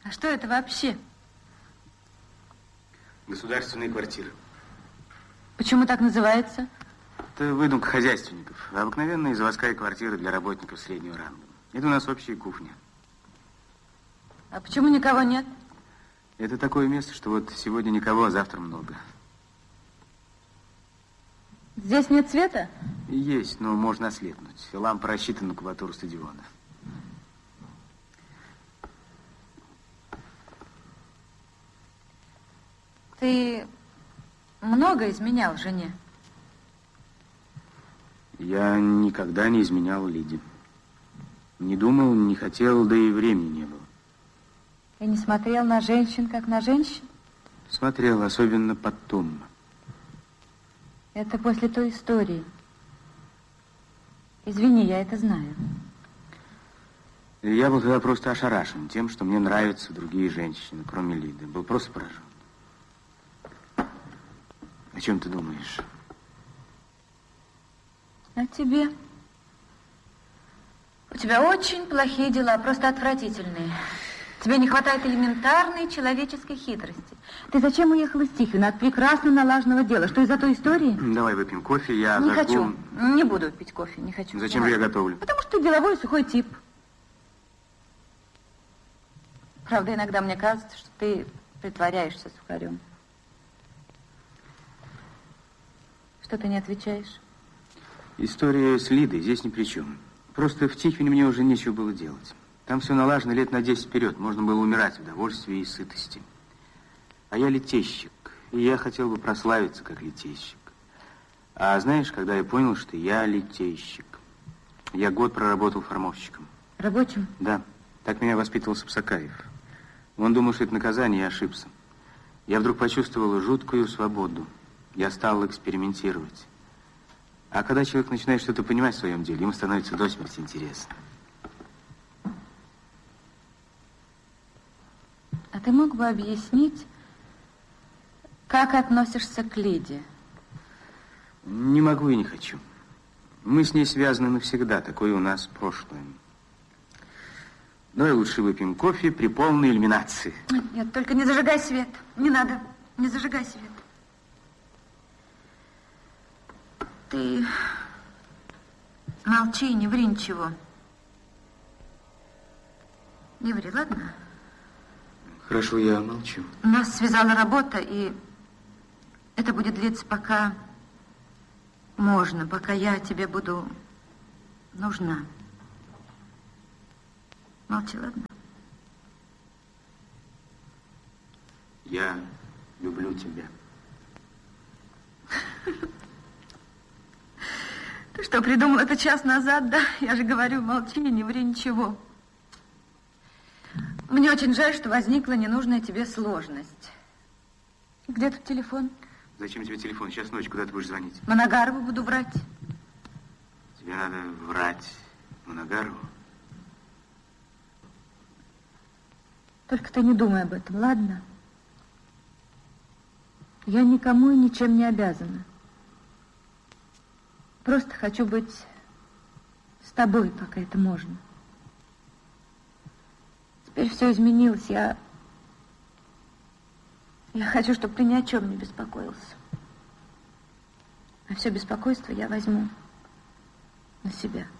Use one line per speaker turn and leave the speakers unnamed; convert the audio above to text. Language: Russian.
А что это вообще?
Государственные квартиры.
Почему так называется?
Это выдумка хозяйственников. Обыкновенная заводская квартира для работников среднего ранга. Это у нас общая кухня.
А почему никого нет?
Это такое место, что вот сегодня никого, а завтра много.
Здесь нет света?
Есть, но можно ослепнуть. Лампа рассчитана на кубатуру стадиона.
Ты много изменял жене?
Я никогда не изменял Лиде. Не думал, не хотел, да и времени не было.
Ты не смотрел на женщин, как на женщин?
Смотрел, особенно потом.
Это после той истории. Извини, я это знаю.
Я был тогда просто ошарашен тем, что мне нравятся другие женщины, кроме Лиды. Был просто поражен. О чем ты думаешь?
О тебе. У тебя очень плохие дела, просто отвратительные. Тебе не хватает элементарной человеческой хитрости. Ты зачем уехала из Тихвина от прекрасно налаженного дела? Что, из-за той истории?
Давай выпьем кофе, я
Не
зажгу...
хочу. Не буду пить кофе, не хочу.
Зачем же я готовлю?
Потому что ты деловой сухой тип. Правда, иногда мне кажется, что ты притворяешься сухарем. Что ты не отвечаешь?
История с Лидой здесь ни при чем. Просто в Тихвине мне уже нечего было делать. Там все налажено лет на 10 вперед. Можно было умирать в удовольствии и сытости. А я летейщик. И я хотел бы прославиться как летейщик. А знаешь, когда я понял, что я летейщик? Я год проработал формовщиком.
Рабочим?
Да. Так меня воспитывал Сапсакаев. Он думал, что это наказание, я ошибся. Я вдруг почувствовал жуткую свободу. Я стал экспериментировать. А когда человек начинает что-то понимать в своем деле, ему становится до смерти интересно.
А ты мог бы объяснить, как относишься к Лиде?
Не могу и не хочу. Мы с ней связаны навсегда, такое у нас прошлое. Давай лучше выпьем кофе при полной иллюминации.
Нет, только не зажигай свет. Не надо, не зажигай свет. Ты молчи, не ври ничего. Не ври, ладно?
Хорошо, я молчу.
Нас связала работа, и это будет длиться пока можно, пока я тебе буду нужна. Молчи, ладно?
Я люблю тебя.
Ты что, придумал это час назад, да? Я же говорю, молчи, не ври ничего. Мне очень жаль, что возникла ненужная тебе сложность. Где тут телефон?
Зачем тебе телефон? Сейчас ночь, куда ты будешь звонить?
Моногарову буду врать.
Тебе надо врать Моногарову?
Только ты не думай об этом, ладно? Я никому и ничем не обязана. Просто хочу быть с тобой, пока это можно. Теперь все изменилось. Я хочу, чтобы ты ни о чем не беспокоился. А все беспокойство я возьму на себя.